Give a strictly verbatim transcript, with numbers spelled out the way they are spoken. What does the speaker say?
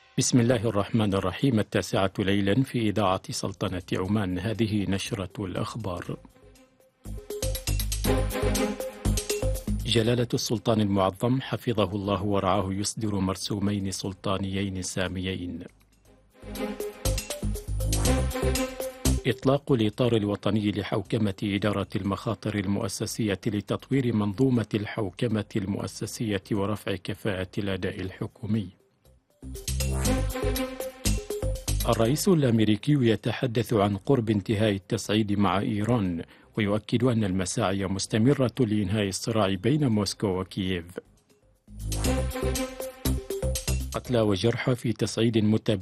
بسم الله الرحمن الرحيم. التاسعة ليلا في إذاعة سلطنة عمان. هذه نشرة الأخبار. جلالة السلطان المعظم حفظه الله ورعاه يصدر مرسومين سلطانيين ساميين. إطلاق الإطار الوطني لحوكمة إدارة المخاطر المؤسسية لتطوير منظومة الحوكمة المؤسسية ورفع كفاءة الأداء الحكومي. الرئيس الأمريكي يتحدث عن قرب انتهاء التصعيد مع إيران، ويؤكد أن المساعي مستمرة لإنهاء الصراع بين موسكو وكييف. قتلى وجرحى في تصعيد متابع